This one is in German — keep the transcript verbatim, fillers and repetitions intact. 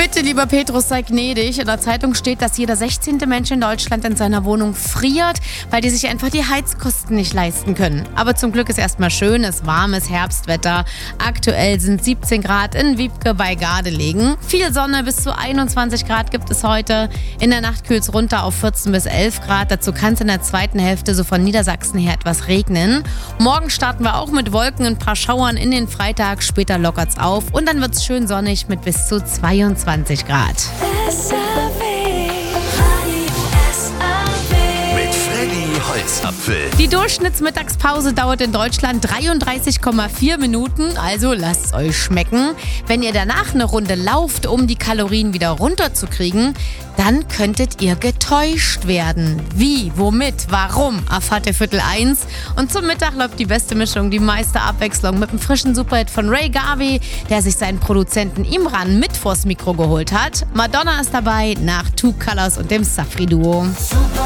Bitte, lieber Petrus, sei gnädig. In der Zeitung steht, dass jeder sechzehnte Mensch in Deutschland in seiner Wohnung friert, weil die sich einfach die Heizkosten nicht leisten können. Aber zum Glück ist erstmal schönes, warmes Herbstwetter. Aktuell sind siebzehn Grad in Wiebke bei Gardelegen. Viel Sonne, bis zu einundzwanzig Grad gibt es heute. In der Nacht kühlt es runter auf vierzehn bis elf Grad. Dazu kann es in der zweiten Hälfte so von Niedersachsen her etwas regnen. Morgen starten wir auch mit Wolken und ein paar Schauern in den Freitag. Später lockert es auf und dann wird es schön sonnig mit bis zu zweiundzwanzig Grad. Mit Freddy Holzapfel. Die Durchschnittsmittagspause dauert in Deutschland dreiunddreißig Komma vier Minuten, also lasst es euch schmecken. Wenn ihr danach eine Runde lauft, um die Kalorien wieder runterzukriegen, dann könntet ihr getäuscht werden. Wie, womit, warum, erfahrt ihr Viertel eins. Und zum Mittag läuft die beste Mischung, die meiste Abwechslung mit einem frischen Superhit von Ray Garvey, der sich seinen Produzenten Imran mit vors Mikro geholt hat. Madonna ist dabei, nach Two Colors und dem Safri-Duo.